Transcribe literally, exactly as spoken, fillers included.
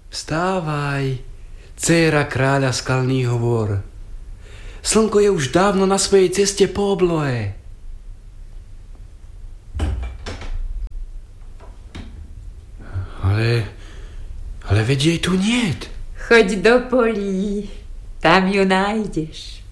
Vstávaj, dcéra kráľa skalných hôr. Slnko je už dávno na svojej ceste po oblohe. Ale, ale veď jej tu niet. Choď do polí, tam ju nájdeš.